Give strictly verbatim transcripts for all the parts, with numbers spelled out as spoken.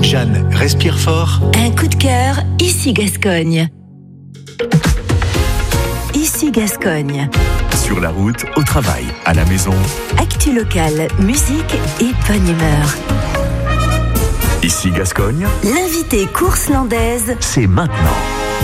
Jeanne respire fort. Un coup de cœur, ici Gascogne. Ici Gascogne. Sur la route, au travail, à la maison. Actu locale, musique et bonne humeur. Ici Gascogne. L'invité course landaise, c'est maintenant.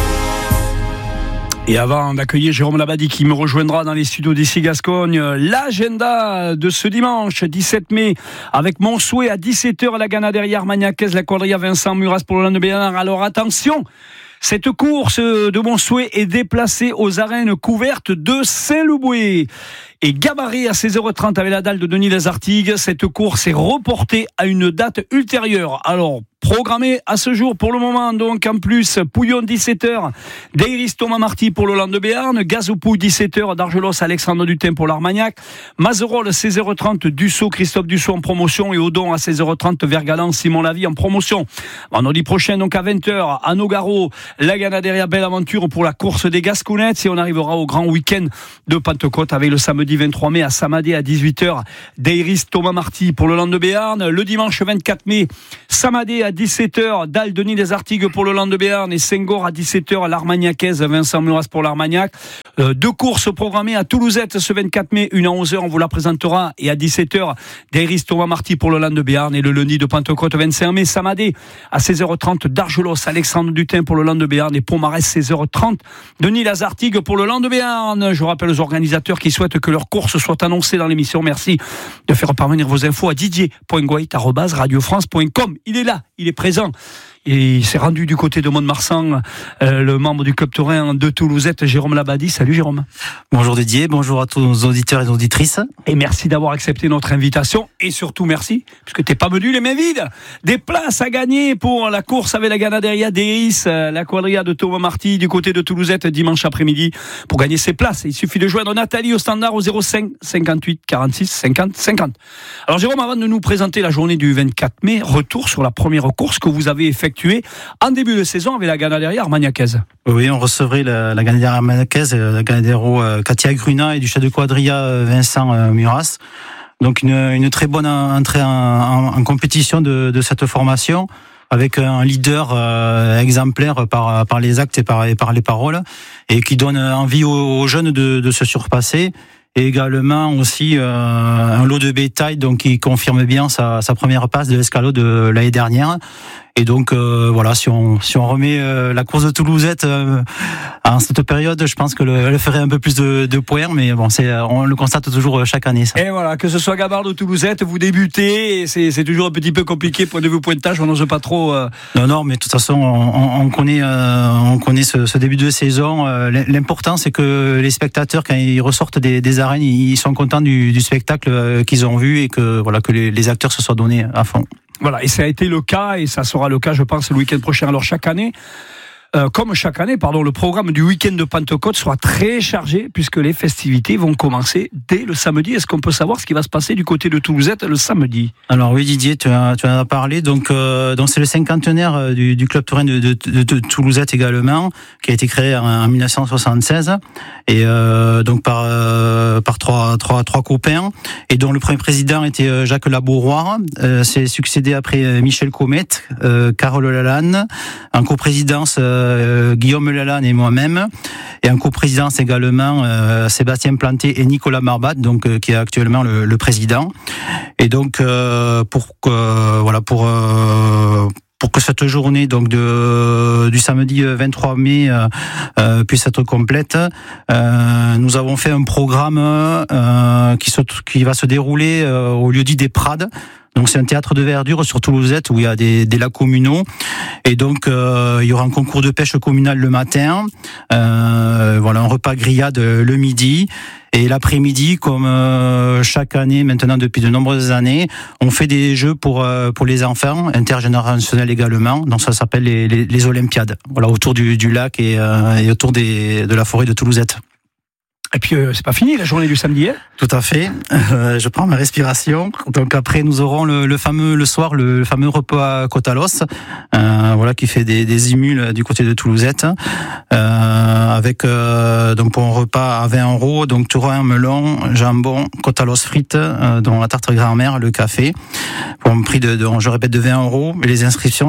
Et avant d'accueillir Jérôme Labadie qui me rejoindra dans les studios d'Ici Gascogne, l'agenda de ce dimanche dix-sept mai avec mon souhait à dix-sept heures à la Ganaderia Armagnacaise, la quadrilla Vincent Muras pour le Landebéarn. Alors attention, cette course de mon souhait est déplacée aux arènes couvertes de Saint-Louboué. Et gabarit à seize heures trente avec la dalle de Denis Lazartigue. Cette course est reportée à une date ultérieure. Alors, programmé à ce jour pour le moment, donc en plus, Pouillon dix-sept heures, Deiris Thomas Marty pour le Landebéarn, Gazoupouille dix-sept heures, Dargelos Alexandre Dutin pour l'Armagnac, Mazerolles seize heures trente, Dussault Christophe Dussault en promotion et Odon à seize heures trente, Vergalan Simon Lavie en promotion. Vendredi prochain, donc à vingt heures, à Nogaro, la Ganaderia Belle Aventure pour la course des Gasconnettes et on arrivera au grand week-end de Pentecôte avec le samedi vingt-trois mai à Samadé à dix-huit heures, Deiris Thomas Marty pour le Landebéarn, le dimanche vingt-quatre mai, Samadé à dix-sept heures, Dalle Denis Lazartigue pour le Landebéarn et Senghor à dix-sept heures à l'Armagnacaise, Vincent Muras pour l'Armagnac. Euh, deux courses programmées à Toulousette ce vingt-quatre mai, une à onze heures, on vous la présentera, et à dix-sept heures, Deiris Thomas Marty pour le Landebéarn et le lundi de Pentecôte vingt-cinq mai, Samadé à seize heures trente, Dargelos Alexandre Dutin pour le Landebéarn et Pomarès seize heures trente, Denis Lazartigue pour le Landebéarn. Je rappelle aux organisateurs qui souhaitent que leur course soit annoncée dans l'émission, merci de faire parvenir vos infos à didier point goit arobase radio france point com. Il est là, il est présent. Et il s'est rendu du côté de Mont-de-Marsan, euh, le membre du club taurin de Toulousette, Jérôme Labadie. Salut Jérôme. Bonjour Didier, bonjour à tous nos auditeurs et auditrices. Et merci d'avoir accepté notre invitation. Et surtout merci, puisque t'es pas venu les mains vides. Des places à gagner pour la course avec la Ganaderia Deiris, la quadrilla de Thomas Marty du côté de Toulousette dimanche après-midi. Pour gagner ces places, il suffit de joindre Nathalie au standard au zéro cinq cinquante-huit quarante-six cinquante cinquante. Alors Jérôme, avant de nous présenter la journée du vingt-quatre mai, retour sur la première course que vous avez effectuée en début de saison avec la Ganaderia Armagnacaise. Oui, on recevrait la, la Ganaderia Armagnacaise, la Ganadero euh, Katia Gruna et du chef de quadrilla euh, Vincent euh, Muras. Donc une, une très bonne entrée en, en, en compétition de, de cette formation, avec un leader euh, exemplaire par, par les actes et par, et par les paroles, et qui donne envie aux, aux jeunes de, de se surpasser. Et également aussi euh, un lot de bétail donc qui confirme bien sa, sa première passe de l'escalade de l'année dernière. Et donc euh, voilà, si on si on remet euh, la course de Toulousette euh, en cette période, je pense que le, elle ferait un peu plus de, de points, mais bon, c'est on le constate toujours chaque année. Ça. Et voilà, que ce soit Gabard ou Toulousette, vous débutez, et c'est c'est toujours un petit peu compliqué point de vue pointage, on n'ose pas trop. Euh... Non non, mais de toute façon, on, on connaît euh, on connaît ce, ce début de saison. Euh, l'important c'est que les spectateurs quand ils ressortent des, des arènes, ils sont contents du, du spectacle qu'ils ont vu et que voilà que les, les acteurs se soient donnés à fond. Voilà, et ça a été le cas, et ça sera le cas, je pense, le week-end prochain. Alors, chaque année, euh, comme chaque année, pardon, le programme du week-end de Pentecôte sera très chargé, puisque les festivités vont commencer dès le samedi. Est-ce qu'on peut savoir ce qui va se passer du côté de Toulousette le samedi ? Alors oui, Didier, tu, as, tu en as parlé. Donc, euh, donc c'est le cinquantenaire du, du club taurin de, de, de, de Toulousette également, qui a été créé en, en dix-neuf cent soixante-seize, et euh, donc par euh, par trois trois trois copains, et dont le premier président était Jacques Labouroire. Euh, c'est succédé après Michel Comet, euh, Carole Lalanne, en coprésidence euh, Guillaume Lalanne et moi-même, et en coprésidence également euh, Sébastien Planté et Nicolas Marbat, donc euh, qui est actuellement le, le président. Et donc euh, pour que voilà pour euh, pour que cette journée donc de du samedi vingt-trois mai euh, euh, puisse être complète, euh, nous avons fait un programme euh, qui se qui va se dérouler euh, au lieu-dit des Prades. Donc c'est un théâtre de verdure sur Toulousette où il y a des, des lacs communaux, et donc euh, il y aura un concours de pêche communal le matin, euh, voilà un repas grillade le midi, et l'après-midi, comme euh, chaque année maintenant depuis de nombreuses années, on fait des jeux pour euh, pour les enfants, intergénérationnels également. Donc ça s'appelle les, les, les Olympiades, voilà autour du, du lac et, euh, et autour des, de la forêt de Toulousette. Et puis, euh, c'est pas fini la journée du samedi, hein? Tout à fait. Euh, je prends ma respiration. Donc après, nous aurons le, le fameux, le soir, le, le fameux repas à Côte-à-l'Os, euh, voilà, qui fait des, des émules du côté de Toulousette, euh, avec, euh, donc pour un repas à vingt euros, donc tourin, melon, jambon, Côte-à-l'Os frites, euh, dont la tarte grand-mère, le café, pour un prix de, de, je répète, de vingt euros. Et les inscriptions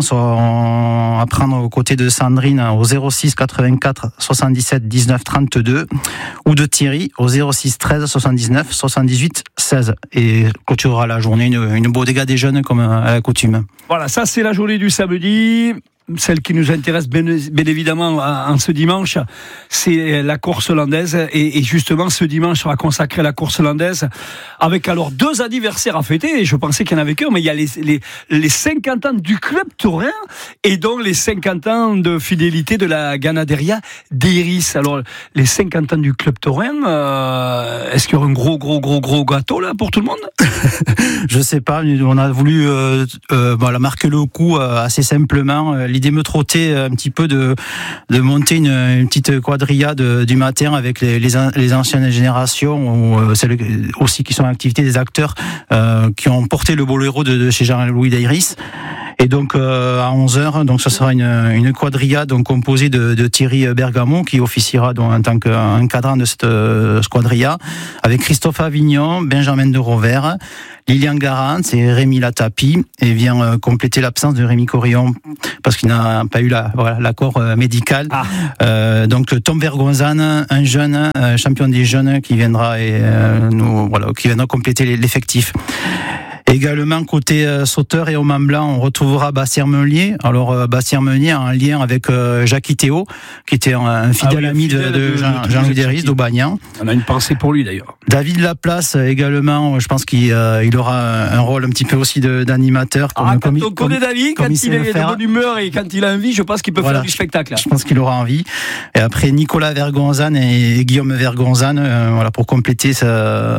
sont à prendre aux côtés de Sandrine au zéro six quatre-vingt-quatre soixante-dix-sept dix-neuf trente-deux ou de Thierry au zéro six treize soixante-dix-neuf soixante-dix-huit seize, et clôturera la journée une, une bodega des jeunes comme à la coutume. Voilà, ça c'est la journée du samedi. Celle qui nous intéresse bien, bien évidemment en ce dimanche, c'est la course hollandaise. Et, et justement, ce dimanche sera consacré à la course hollandaise, avec alors deux anniversaires à fêter. Et je pensais qu'il y en avait qu'un, mais il y a les, les, les cinquante ans du club taurin et donc les cinquante ans de fidélité de la Ganaderia d'Iris. Alors, les cinquante ans du club taurin, euh, est-ce qu'il y aura un gros, gros, gros, gros gâteau là pour tout le monde? Je sais pas. On a voulu euh, euh, voilà, marquer le coup euh, assez simplement. L'idée me trottait un petit peu de, de monter une, une petite quadrilla de, du matin avec les, les, les anciennes générations, ou euh, celles aussi qui sont en activité, des acteurs euh, qui ont porté le boléro de, de chez Jean-Louis Dayris. Et donc euh, à onze heures, donc ce sera une, une quadrilla donc composée de, de Thierry Bergamot qui officiera donc en tant qu'encadrant de cette euh, quadrilla, avec Christophe Avignon, Benjamin de Rovère, Lilian Garance et Rémi Latapi, et vient euh, compléter l'absence de Rémi Corillon parce qu'il n'a pas eu la, voilà, l'accord euh, médical. Ah. Euh, donc Tom Vergonzane, un jeune euh, champion des jeunes qui viendra et euh, nous voilà qui viendra compléter l'effectif. Également, côté euh, sauteur et au Mont Blanc, on retrouvera Bastien Meunier. Alors, euh, Bastien Meunier en lien avec euh, Jacques Théo, qui était un, un fidèle ah oui, ami fidèle de, de, de Jean, Jean-Louis Dayris, d'Aubagnan. On a une pensée pour lui, d'ailleurs. David Laplace, également, je pense qu'il euh, il aura un rôle un petit peu aussi de, d'animateur. Comme, ah, quand comme, on connaît comme, David, comme quand il, il est de bonne humeur et quand il a envie, je pense qu'il peut voilà, faire du spectacle. Je pense qu'il aura envie. Et après, Nicolas Vergonzane et, et Guillaume Vergonzane, euh, voilà, pour compléter sa,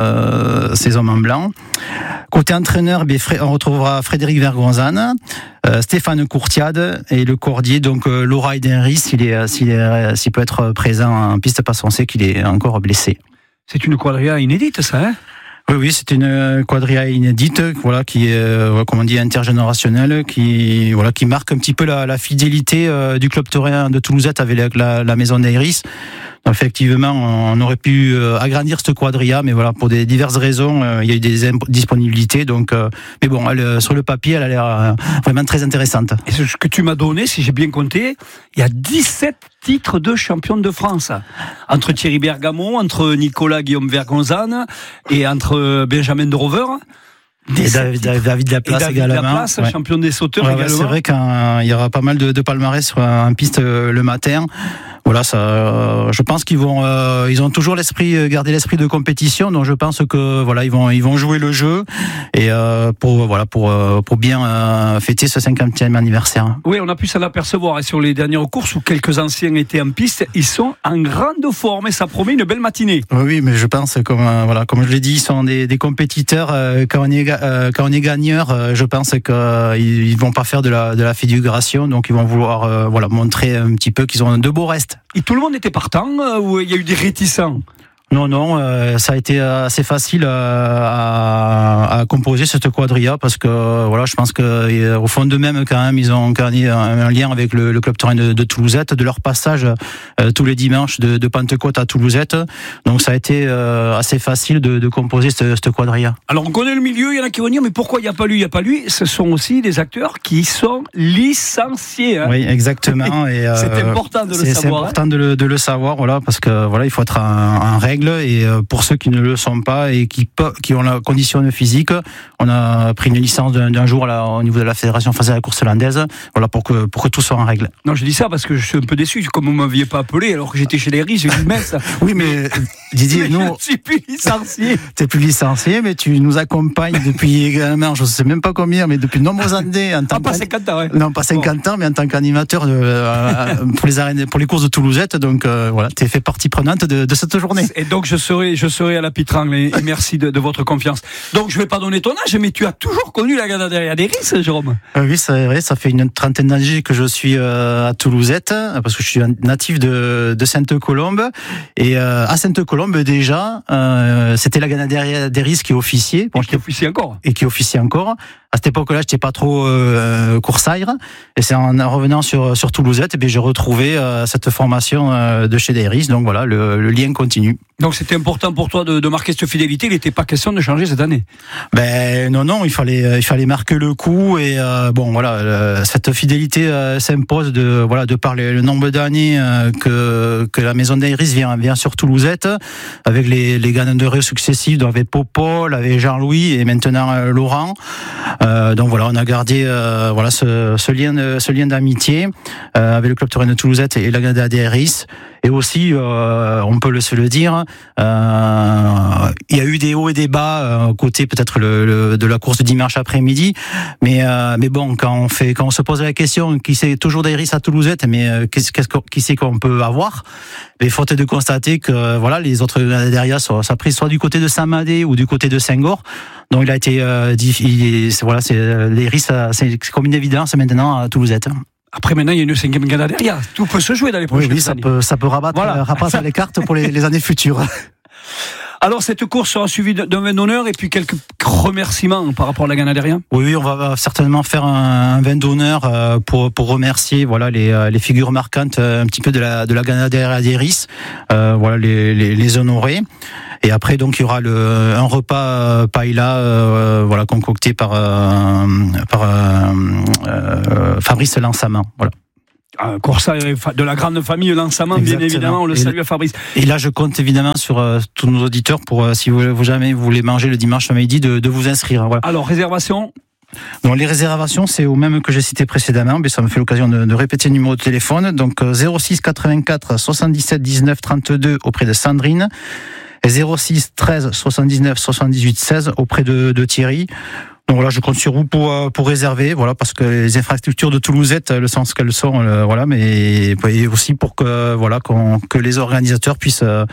euh, ces hommes en blanc. Côté entraîneur, on retrouvera Frédéric Vergonzane, euh, Stéphane Courtiade et le cordier, donc euh, Laura Edenris, s'il, est, s'il, est, s'il peut être présent en piste, parce qu'on sait qu'il est encore blessé. C'est une quadrilla inédite, ça, hein? Oui, oui, c'est une quadrilla inédite, voilà, qui est, euh, comme on dit, intergénérationnelle, qui, voilà, qui marque un petit peu la, la fidélité euh, du club taurin de Toulousette avec la, la, la maison d'Iris. Effectivement, on aurait pu agrandir cette quadrilla, mais voilà, pour des diverses raisons, euh, il y a eu des indisponibilités. Donc, euh, mais bon, elle, sur le papier, elle a l'air euh, vraiment très intéressante. Et ce que tu m'as donné, si j'ai bien compté, il y a dix-sept titres de champion de France entre Thierry Bergamot, entre Nicolas Guillaume Vergonzane et entre Benjamin de Rover. Et David, David Laplace et David également. Laplace, ouais. champion des sauteurs ouais, également. Ouais, c'est vrai qu'il y aura pas mal de, de palmarès sur un piste le matin. Voilà, ça, euh, je pense qu'ils vont, euh, ils ont toujours l'esprit, garder l'esprit de compétition. Donc je pense que voilà, ils vont, ils vont jouer le jeu et euh, pour voilà, pour pour bien euh, fêter ce cinquantième anniversaire. Oui, on a pu s'en apercevoir. Et sur les dernières courses où quelques anciens étaient en piste, ils sont en grande forme et ça promet une belle matinée. Oui, oui, mais je pense comme euh, voilà, comme je l'ai dit, ils sont des, des compétiteurs. Euh, quand on est euh, quand on est gagneur, euh, je pense que euh, ils, ils vont pas faire de la de la figuration. Donc ils vont vouloir euh, voilà montrer un petit peu qu'ils ont de beaux restes. Et tout le monde était partant euh, ou il y a eu des réticents? Non, non, euh, ça a été assez facile euh, à, à composer cette quadrilla parce que euh, voilà, je pense que euh, au fond d'eux-mêmes quand même, ils ont gagné un, un lien avec le, le club taurin de, de Toulousette, de leur passage euh, tous les dimanches de, de Pentecôte à Toulousette. Donc ça a été euh, assez facile de, de composer cette, cette quadrilla. Alors on connaît le milieu, il y en a qui vont dire mais pourquoi il n'y a pas lui, il n'y a pas lui. Ce sont aussi des acteurs qui sont licenciés. Hein. Oui, exactement. Et, euh, c'est important de le c'est, savoir. C'est important hein. de, le, de le savoir, voilà, parce que voilà, il faut être en, en règle. Et pour ceux qui ne le sont pas et qui, qui ont la condition physique, on a pris une licence d'un, d'un jour là, au niveau de la Fédération française de la course hollandaise, voilà, pour que, pour que tout soit en règle. Non, je dis ça parce que je suis un peu déçu, comme vous ne m'aviez pas appelé alors que j'étais chez les Riz, j'ai dit mais ça. Oui, mais Didier, mais nous. Je ne suis plus licencié. Tu n'es plus licencié, mais tu nous accompagnes depuis également, je ne sais même pas combien, mais depuis de nombreuses années. En tant ah, pas cinquante ans, ouais. Non, pas cinquante bon. ans, mais en tant qu'animateur de, euh, pour, les arènes, pour les courses de Toulousette. Donc euh, voilà, tu es fait partie prenante de, de cette journée. Et Et donc je serai, je serai à la Pitrangle et, et merci de, de votre confiance. Donc je vais pas donner ton âge, mais tu as toujours connu la Ganaderia d'Eris, Jérôme. Euh, oui, c'est vrai, ça fait une trentaine d'années que je suis euh, à Toulousette, parce que je suis un natif de, de Sainte-Colombe. Et euh, à Sainte-Colombe déjà, euh, c'était la Ganaderia d'Eris qui officiait. Bon, et qui officie encore. Et qui officie encore. À cette époque-là, j'étais pas trop euh, coursaire, et c'est en revenant sur sur Toulousette, et bien j'ai retrouvé euh, cette formation euh, de chez Dairis. Donc voilà, le, le lien continue. Donc c'était important pour toi de, de marquer cette fidélité. Il n'était pas question de changer cette année. Ben non non, il fallait il fallait marquer le coup, et euh, bon voilà, euh, cette fidélité euh, s'impose de voilà de par les, le nombre d'années euh, que que la maison Dairis vient vient sur Toulousette, avec les les Ganaderies successives, dont avec Popol, avec Jean-Louis et maintenant euh, Laurent. Euh, donc voilà, on a gardé euh, voilà ce, ce lien de, ce lien d'amitié euh, avec le club taurin de Toulousette et la Ganaderia d'Eris. Et aussi, euh, on peut le, se le dire, euh, il y a eu des hauts et des bas euh, côté peut-être le, le, de la course de dimanche après-midi, mais euh, mais bon, quand on fait, quand on se pose la question, qui c'est toujours d'Eris à Toulousette, mais euh, qu'est-ce, qu'est-ce qui c'est qu'on peut avoir? Mais faute de constater que voilà, les autres Ganaderia sont, sont pris soit du côté de Saint-Madé ou du côté de Saint-Gor. Donc il a été, euh, il, c'est, voilà, c'est l'Eris, c'est, c'est comme une évidence maintenant à Toulousette. Après, maintenant, il y a une cinquième Ganaderia. Tout peut se jouer dans les prochaines oui, oui, ça années. Peut, ça peut rabattre, voilà. euh, rabattre les cartes pour les, les années futures. Alors, cette course sera suivie d'un vin d'honneur et puis quelques remerciements par rapport à la Ganaderia. Oui, oui, on va certainement faire un, un vin d'honneur euh, pour, pour remercier voilà, les, les figures marquantes euh, un petit peu de la, de la Ganaderia d'Eris, euh, voilà, les, les, les honorer. Et après, donc, il y aura le, un repas euh, paella, euh, voilà, concocté par, euh, par euh, euh, Fabrice Lansaman. Voilà. Un corsaire de la grande famille Lansaman, bien évidemment, on le salue à Fabrice. Et là, je compte évidemment sur euh, tous nos auditeurs pour, euh, si vous, vous jamais vous voulez manger le dimanche à midi, de, de vous inscrire. Voilà. Alors, réservation. Donc les réservations, c'est au même que j'ai cité précédemment, mais ça me fait l'occasion de, de répéter le numéro de téléphone. Donc zéro six quatre-vingt-quatre soixante-dix-sept dix-neuf trente-deux auprès de Sandrine. zéro six treize soixante-dix-neuf soixante-dix-huit seize auprès de, de Thierry. Donc voilà, je compte sur vous pour pour réserver, voilà, parce que les infrastructures de Toulousette, le sens qu'elles sont, euh, voilà, mais et aussi pour que voilà qu'on, que les organisateurs puissent euh,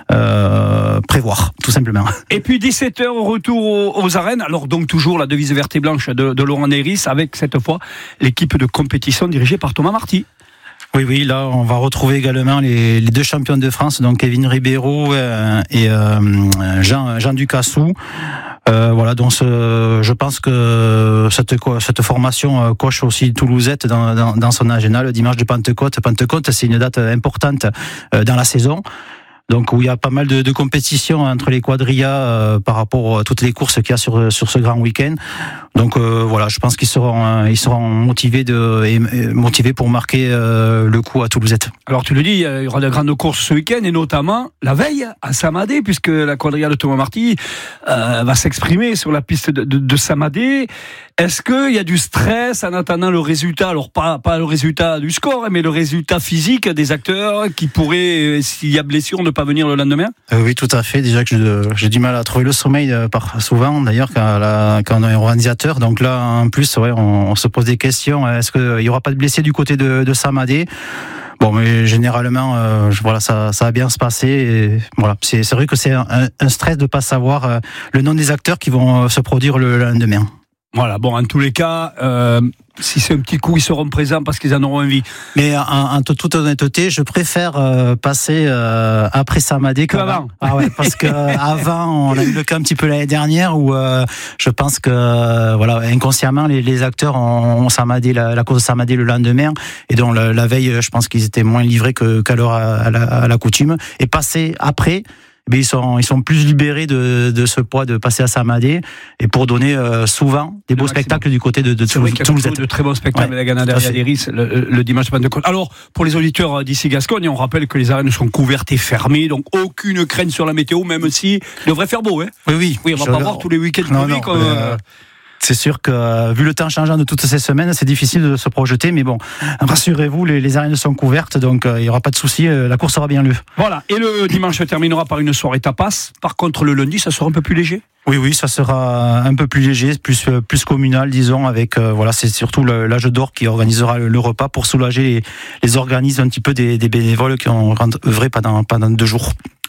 euh, prévoir, tout simplement. Et puis dix-sept heures, retour aux, aux arènes. Alors donc toujours la devise verte et blanche de, de Laurent Dairis, avec cette fois l'équipe de compétition dirigée par Thomas Marty. Oui, oui, là, on va retrouver également les, les deux champions de France, donc Kevin Ribeiro euh, et euh, Jean, Jean Ducassou. Euh, voilà, donc ce, je pense que cette, cette formation coche aussi Toulousette dans, dans, dans son agenda. Le dimanche de Pentecôte. Pentecôte, c'est une date importante dans la saison. Donc où il y a pas mal de, de compétitions entre les quadrillas euh, par rapport à toutes les courses qu'il y a sur sur ce grand week-end. Donc euh, voilà, je pense qu'ils seront euh, ils seront motivés de et, et motivés pour marquer euh, le coup à Toulousette. Alors tu le dis, il y aura de grandes courses ce week-end et notamment la veille à Saint-Madé, puisque la quadrilla de Thomas Marty euh, va s'exprimer sur la piste de, de, de Saint-Madé. Est-ce qu'il y a du stress en attendant le résultat? Alors pas pas le résultat du score, mais le résultat physique des acteurs qui pourraient, s'il y a blessure, ne pas venir le lendemain? euh, Oui, tout à fait. Déjà que je, j'ai du mal à trouver le sommeil euh, par souvent, d'ailleurs, quand, la, quand on est organisateur. Donc là, en plus, ouais, on, on se pose des questions. Est-ce qu'il n'y aura pas de blessés du côté de, de Saint-Madé? Bon, mais généralement, euh, voilà, ça, ça va bien se passer. Et voilà, c'est, c'est vrai que c'est un, un stress de ne pas savoir euh, le nom des acteurs qui vont euh, se produire le, le lendemain. Voilà, bon, en tous les cas, euh, si c'est un petit coup, ils seront présents parce qu'ils en auront envie. Mais en, en toute honnêteté, je préfère euh, passer euh, après Saint-Madé qu'avant. Ah ouais, parce que avant, on a eu le cas un petit peu l'année dernière où euh, je pense que euh, voilà, inconsciemment, les, les acteurs ont, ont Saint-Madé, la, la course de Saint-Madé le lendemain, et donc la, la veille, je pense qu'ils étaient moins livrés que, qu'à l'heure à, à, la, à la coutume. Et passer après. Mais ils sont ils sont plus libérés de de ce poids de passer à Saint-Madé et pour donner euh, souvent des beaux spectacles du côté de de Toulouse. De très bons spectacles ouais, avec la Ganaderia d'Eris le, le dimanche de Pentecôte. Alors pour les auditeurs d'ici Gascogne, on rappelle que les arènes sont couvertes et fermées, donc aucune crainte sur la météo, même si il devrait faire beau, hein. Oui oui. Oui, on va je... pas voir tous les week-ends non, non, comme euh... C'est sûr que euh, vu le temps changeant de toutes ces semaines, c'est difficile de se projeter, mais bon, rassurez-vous, les, les arènes sont couvertes, donc euh, il n'y aura pas de souci, euh, la course aura bien lieu. Voilà, et le dimanche se terminera par une soirée tapas. Par contre, le lundi, ça sera un peu plus léger. Oui, oui, ça sera un peu plus léger, plus plus communal, disons, avec euh, voilà, c'est surtout le, l'Âge d'Or qui organisera le, le repas pour soulager les, les organismes un petit peu des, des bénévoles qui ont œuvré pendant pendant deux jours.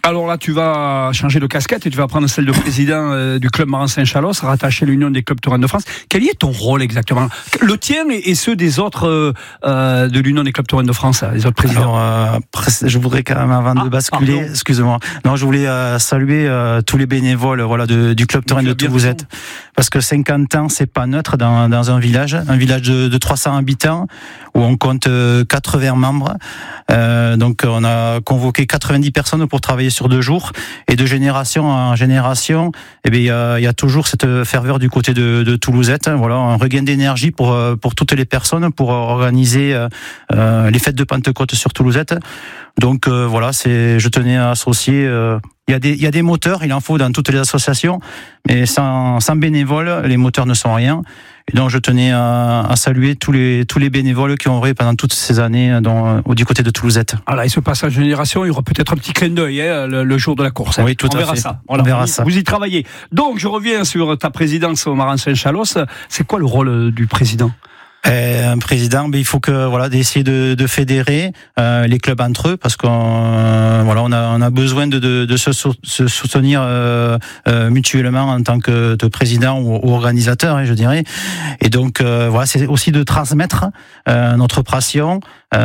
Alors là, tu vas changer de casquette et tu vas prendre celle de président euh, du club Marin-Saint-Chalos, rattaché à l'Union des clubs taurins de France. Quel est ton rôle exactement? Le tien et, et ceux des autres euh, euh, de l'Union des clubs taurins de France, les autres présidents. Alors, euh, je voudrais quand même, avant ah, de basculer, pardon. excusez-moi, non, je voulais euh, saluer euh, tous les bénévoles, voilà, de, du club taurin de Toulousette, parce que cinquante ans, c'est pas neutre dans, dans un village, un village de, de trois cents habitants où on compte euh, quatre-vingts membres. Euh, donc, on a convoqué quatre-vingt-dix personnes pour travailler sur deux jours, et de génération en génération, eh bien, il y a, il y a toujours cette ferveur du côté de, de Toulousette. Voilà, un regain d'énergie pour pour toutes les personnes pour organiser euh, les fêtes de Pentecôte sur Toulousette. Donc euh, voilà, c'est, je tenais à associer. Euh, il y a des, il y a des moteurs, il en faut dans toutes les associations, mais sans, sans bénévoles, les moteurs ne sont rien. Et donc je tenais à, à saluer tous les tous les bénévoles qui ont œuvré pendant toutes ces années dans, du côté de Toulousette. Alors, et ce passage de génération, il y aura peut-être un petit clin d'œil hein, le, le jour de la course. Hein. Oui, tout On à verra fait. Ça. Voilà, On verra vous, ça. Vous y travaillez. Donc je reviens sur ta présidence au Marin-Saint-Chalos. C'est quoi le rôle du président? Euh, un président, ben, il faut que voilà d'essayer de, de fédérer euh, les clubs entre eux, parce qu'on euh, voilà on a on a besoin de de, de se, se soutenir euh, euh, mutuellement en tant que de président ou, ou organisateur, hein, je dirais. Et donc euh, voilà, c'est aussi de transmettre euh, notre passion.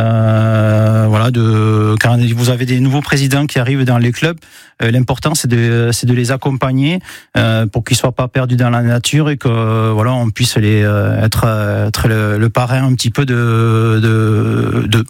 Euh, voilà, de quand vous avez des nouveaux présidents qui arrivent dans les clubs, euh, l'important c'est de c'est de les accompagner euh, pour qu'ils soient pas perdus dans la nature et que euh, voilà on puisse les euh, être être le, le parrain un petit peu de de, de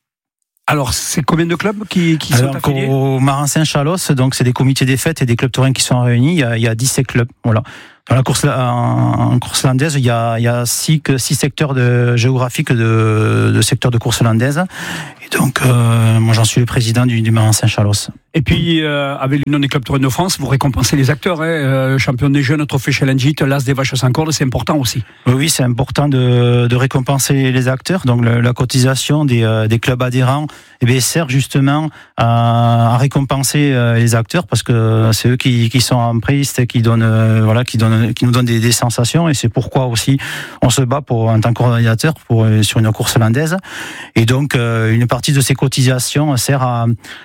Alors, c'est combien de clubs qui, qui Alors, sont affiliés? Au Marin-Saint-Chalos, donc c'est des comités des fêtes et des clubs taurins qui sont réunis. Il y a, il y a dix-sept clubs, voilà. Dans la course en, en course landaise, il y a, il y a six, six secteurs de, géographiques de, de secteurs de course landaise. Et donc, euh, moi, j'en suis le président du, du Marin-Saint-Chalos. Et puis, euh, avec l'Union des clubs taurins de France, vous récompensez les acteurs, hein, euh, champion des jeunes, trophée Challenge, l'As des vaches sans corde, c'est important aussi. Oui, oui, c'est important de, de récompenser les acteurs. Donc, le, la cotisation des, euh, des clubs adhérents, eh bien, sert justement à, à récompenser euh, les acteurs, parce que c'est eux qui, qui sont en piste, qui donnent, euh, voilà, qui donnent, qui nous donnent des, des sensations. Et c'est pourquoi aussi on se bat pour, en tant qu'organisateur, pour sur une course landaise. Et donc, euh, une partie de ces cotisations sert à,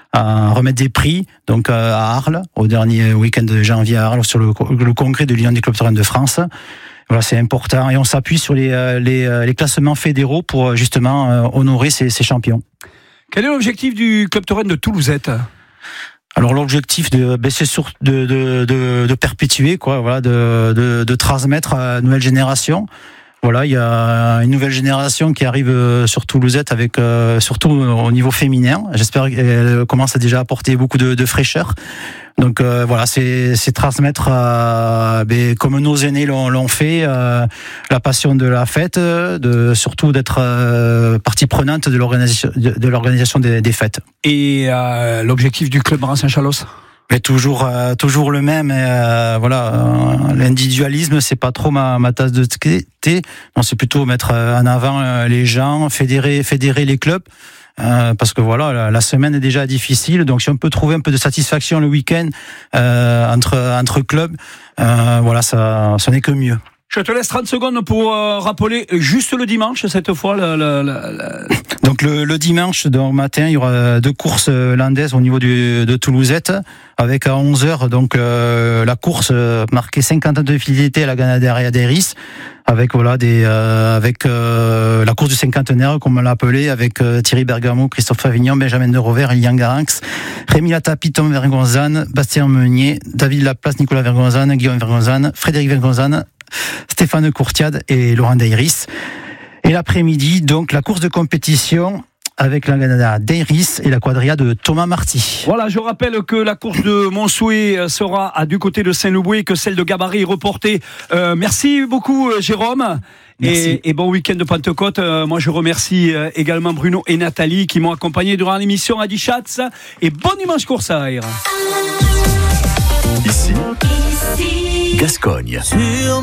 à remettre des prix, donc à Arles, au dernier week-end de janvier à Arles, sur le, le congrès de l'Union des clubs taurins de France. Voilà, c'est important. Et on s'appuie sur les, les, les classements fédéraux pour justement honorer ces, ces champions. Quel est l'objectif du club taurin de Toulousette ? Alors l'objectif de baisser sur de, de, de, de perpétuer, quoi, voilà, de, de, de transmettre à la nouvelle génération. Voilà, il y a une nouvelle génération qui arrive sur Toulousette, avec euh, surtout au niveau féminin. J'espère qu'elle commence à déjà apporter beaucoup de, de fraîcheur. Donc euh, voilà, c'est, c'est transmettre, euh, ben, comme nos aînés l'ont, l'ont fait, euh, la passion de la fête, de surtout d'être euh, partie prenante de l'organisation, de, de l'organisation des, des fêtes. Et euh, l'objectif du club Marin-Saint-Chalos ? Mais toujours, euh, toujours le même. Et, euh, voilà, euh, l'individualisme, c'est pas trop ma, ma tasse de thé. Non, c'est plutôt mettre en avant euh, les gens, fédérer, fédérer les clubs. Euh, parce que voilà, la, la semaine est déjà difficile. Donc, si on peut trouver un peu de satisfaction le week-end euh, entre entre clubs, euh, voilà, ça, ça n'est que mieux. Je te laisse trente secondes pour euh, rappeler juste le dimanche, cette fois. Le, le, le... Donc le, le dimanche, donc, matin, il y aura deux courses landaises au niveau du, de Toulousette, avec à onze heures donc euh, la course euh, marquée cinquante ans de fidélité à la Ganaderia d'Eiris, avec voilà des euh, avec euh, la course du cinquantenaire, comme on l'a appelé, avec euh, Thierry Bergamo, Christophe Avignon, Benjamin de Rovert, Lilian Garanx, Rémi Latapi, Tom Vergonzane, Bastien Meunier, David Laplace, Nicolas Vergonzane, Guillaume Vergonzane, Frédéric Vergonzane, Stéphane Courtiade et Laurent Deiris. Et l'après-midi, donc, la course de compétition avec la Ganaderia d'Eiris et la quadrilla de Thomas Marty. Voilà, je rappelle que la course de Montsouet sera à du côté de Saint-Louis et que celle de Gabarit est reportée. Euh, merci beaucoup, Jérôme. Et, et bon week-end de Pentecôte. Euh, moi, je remercie euh, également Bruno et Nathalie qui m'ont accompagné durant l'émission à Dichatz. Et bon dimanche Coursaire. Ici, Gascogne.